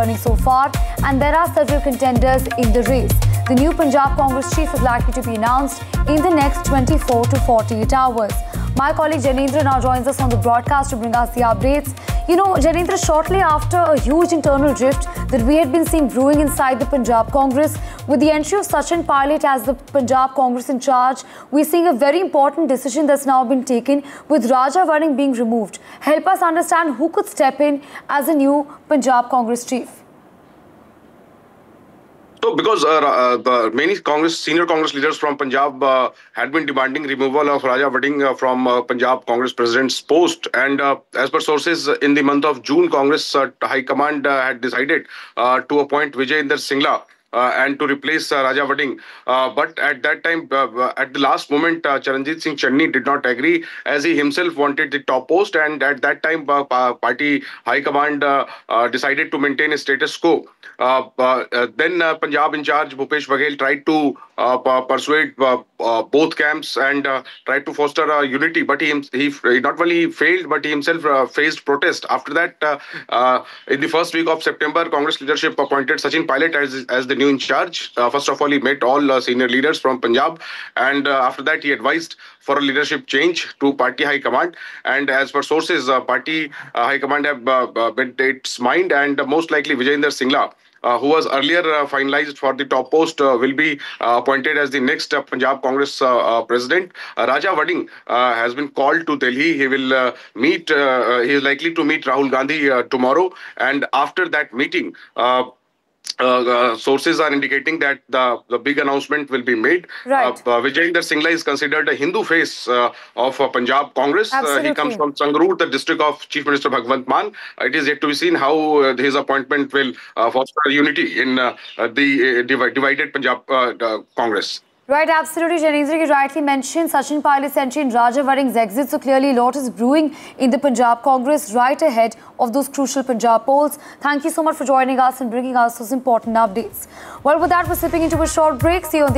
returning so far, and there are several contenders in the race. The new Punjab Congress chief is likely to be announced in the next 24 to 48 hours. My colleague Janendra now joins us on the broadcast to bring us the updates. You know, Janendra, shortly after a huge internal rift that we had been seeing brewing inside the Punjab Congress, with the entry of Sachin Pilot as the Punjab Congress in charge, we're seeing a very important decision that's now been taken with Raja Varing being removed. Help us understand who could step in as a new Punjab Congress chief. So, because the many senior Congress leaders from Punjab had been demanding removal of Raja Varing from Punjab Congress president's post, and as per sources, in the month of June, Congress High Command had decided to appoint Vijayendra Singla and to replace Raja Varing. But at that time, at the last moment, Charanjit Singh Channi did not agree, as he himself wanted the top post, and at that time, party High Command decided to maintain a status quo. Then Punjab in charge Bhupesh Baghel tried to persuade both camps and tried to foster unity, but he not only failed, but he himself faced protest. After that, in the first week of September, Congress leadership appointed Sachin Pilot as the new in charge. First of all, he met all senior leaders from Punjab, and after that he advised for a leadership change to party high command. And as per sources, party high command have bent its mind, and most likely Vijayendra Singla, who was earlier finalized for the top post, will be appointed as the next Punjab Congress president. Raja Varing has been called to Delhi. He will meet, he is likely to meet Rahul Gandhi tomorrow. And after that meeting, sources are indicating that the big announcement will be made. Right. Vijayendra Singla is considered a Hindu face of Punjab Congress. He comes from Sangrur, the district of Chief Minister Bhagwant Mann. It is yet to be seen how his appointment will foster unity in the divided Punjab Congress. Right, absolutely, Janendra. You rightly mentioned Sachin Pilot's entry and Raja Varing's exit. So clearly, a lot is brewing in the Punjab Congress right ahead of those crucial Punjab polls. Thank you so much for joining us and bringing us those important updates. Well, with that, we're slipping into a short break. See you on the